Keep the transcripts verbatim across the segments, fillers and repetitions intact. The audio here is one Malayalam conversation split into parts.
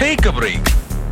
Take a break.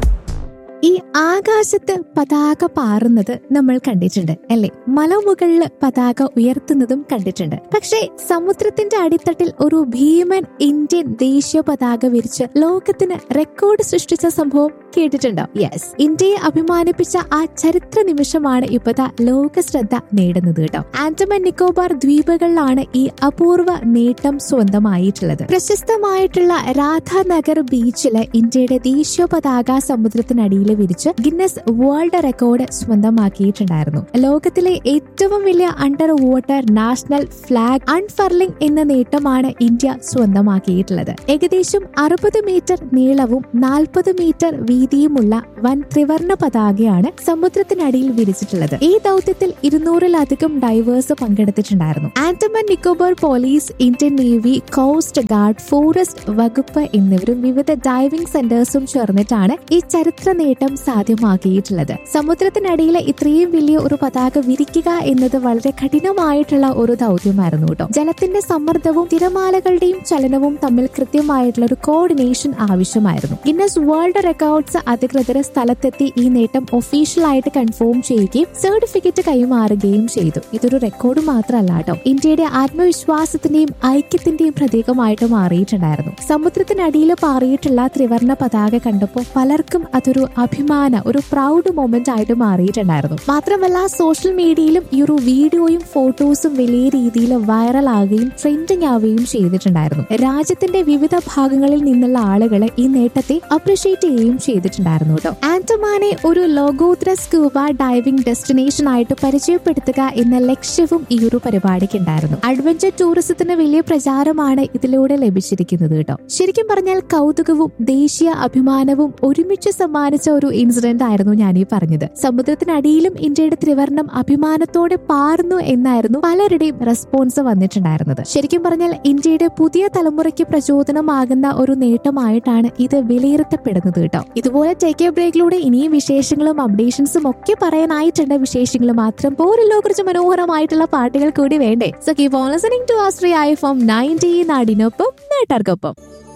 ഈ ആകാശത്ത് പതാക പാറുന്നത് നമ്മൾ കണ്ടിട്ടുണ്ട് അല്ലെ? മലമുകളിൽ പതാക ഉയർത്തുന്നതും കണ്ടിട്ടുണ്ട്. പക്ഷേ സമുദ്രത്തിന്റെ അടിത്തട്ടിൽ ഒരു ഭീമൻ ഇന്ത്യൻ ദേശീയ പതാക വിരിച്ച് ലോകത്തിന് റെക്കോർഡ് സൃഷ്ടിച്ച സംഭവം കേട്ടിട്ടുണ്ടോ? യെസ്, ഇന്ത്യയെ അഭിമാനിപ്പിച്ച ആ ചരിത്ര നിമിഷമാണ് ഇപ്പതാ ലോക ശ്രദ്ധ നേടുന്നത് കേട്ടോ. ആൻഡമാൻ നിക്കോബാർ ദ്വീപുകളിലാണ് ഈ അപൂർവ നേട്ടം സ്വന്തമായിട്ടുള്ളത്. പ്രശസ്തമായിട്ടുള്ള രാധാനഗർ ബീച്ചില് ഇന്ത്യയുടെ ദേശീയ പതാക സമുദ്രത്തിനടിയിൽ വിരിച്ച് ഗിന്നസ് വേൾഡ് റെക്കോർഡ് സ്വന്തമാക്കിയിട്ടുണ്ടായിരുന്നു. ലോകത്തിലെ ഏറ്റവും വലിയ അണ്ടർ വാട്ടർ നാഷണൽ ഫ്ലാഗ് അൺഫർലിംഗ് എന്ന നേട്ടമാണ് ഇന്ത്യ സ്വന്തമാക്കിയിട്ടുള്ളത്. ഏകദേശം അറുപത് മീറ്റർ നീളവും നാൽപ്പത് മീറ്റർ വീതിയുമുള്ള വൻ ത്രിവർണ പതാകയാണ് സമുദ്രത്തിനടിയിൽ വിരിച്ചിട്ടുള്ളത്. ഈ ദൗത്യത്തിൽ ഇരുന്നൂറിലധികം diverse പങ്കെടുത്തിട്ടുണ്ടായിരുന്നു. Andaman Nicobar police, Indian navy, coast guard, forest വകുപ്പ് എന്നിവരും വിവിധ ഡൈവിംഗ് സെന്റേഴ്സും ചേർന്നിട്ടാണ് ഈ ചരിത്ര നേട്ടം സാധ്യമാക്കിയിട്ടുള്ളത്. സമുദ്രത്തിനടിയിലെ ഇത്രയും വലിയ ഒരു പതാക വിരിക്കുക എന്നത് വളരെ കഠിനമായിട്ടുള്ള ഒരു ദൗത്യമായിരുന്നു കേട്ടോ. ജലത്തിന്റെ സമ്മർദ്ദവും തിരമാലകളുടെയും ചലനവും തമ്മിൽ കൃത്യമായിട്ടുള്ള ഒരു കോർഡിനേഷൻ ആവശ്യമായിരുന്നു. ഗിന്നസ് വേൾഡ് റെക്കോർഡ്സ് അധികൃതർ സ്ഥലത്തെത്തി ഈ നേട്ടം ഒഫീഷ്യലായിട്ട് കൺഫേം ചെയ്യുകയും സർട്ടിഫിക്കറ്റ് കൈമാറുകയും ചെയ്തു. ഇതൊരു റെക്കോർഡ് മാത്രമല്ല കേട്ടോ, ഇന്ത്യയുടെ ആത്മവിശ്വാസത്തിന്റെയും ഐക്യത്തിന്റെയും പ്രതീകമായിട്ട് മാറിയിട്ടുണ്ടായിരുന്നു. സമുദ്രത്തിനടിയിൽ പാറിയിട്ടുള്ള ത്രിവർണ പതാക കണ്ടപ്പോൾ പലർക്കും അതൊരു അഭിമാന, ഒരു പ്രൗഡ് മൊമെന്റ് ആയിട്ട് മാറിയിട്ടുണ്ടായിരുന്നു. മാത്രമല്ല സോഷ്യൽ മീഡിയയിലും ഈ ഒരു വീഡിയോയും ഫോട്ടോസും വലിയ രീതിയിൽ വൈറൽ ആവുകയും ട്രെൻഡിങ് ആവുകയും ചെയ്തിട്ടുണ്ടായിരുന്നു. രാജ്യത്തിന്റെ വിവിധ ഭാഗങ്ങളിൽ നിന്നുള്ള ആളുകൾ ഈ നേട്ടത്തെ അപ്രീഷിയേറ്റ് ചെയ്യുകയും ചെയ്തിട്ടുണ്ടായിരുന്നു കേട്ടോ. ആൻഡമാനെ ഒരു ലോകോത്തര സ്കൂബ ഡൈവിംഗ് ഡെസ്റ്റിനേഷൻ ആയിട്ട് പരിചയപ്പെടുത്തുക എന്ന ലക്ഷ്യവും ഈ ഒരു പരിപാടിക്ക് ഉണ്ടായിരുന്നു. അഡ്വഞ്ചർ ടൂറിസത്തിന് വലിയ പ്രചാരമാണ് ഇതിലൂടെ ലഭിച്ചിരിക്കുന്നത് കേട്ടോ. ശരിക്കും പറഞ്ഞാൽ കൗതുകവും ദേശീയ അഭിമാനവും ഒരുമിച്ച് സമ്മാനിച്ച ഒരു ഇൻസിഡന്റ് ആയിരുന്നു ഞാൻ ഈ പറഞ്ഞത്. സമുദ്രത്തിനടിയിലും ഇന്ത്യയുടെ ത്രിവർണം അഭിമാനത്തോടെ പാറുന്നു എന്നായിരുന്നു പലരുടെയും റെസ്പോൺസ് വന്നിട്ടുണ്ടായിരുന്നത്. ശരിക്കും പറഞ്ഞാൽ ഇന്ത്യയുടെ പുതിയ തലമുറയ്ക്ക് പ്രചോദനമാകുന്ന ഒരു നേട്ടമായിട്ടാണ് ഇത് വിലയിരുത്തപ്പെടുന്നത് കേട്ടോ. ഇതുപോലെ ടേക്ക് എ ബ്രേക്കിലൂടെ ഇനിയും വിശേഷങ്ങളും അപ്ഡേഷൻസും ഒക്കെ പറയാനായിട്ടുണ്ട്. വിശേഷങ്ങൾ മാത്രം പോരല്ലോ, കുറച്ച് മനോഹരമായിട്ടുള്ള പാട്ടുകൾ കൂടി വേണ്ടേ? So keep on listening to Austria F M ninety, നാടിനൊപ്പം നാട്ടാർക്കൊപ്പം.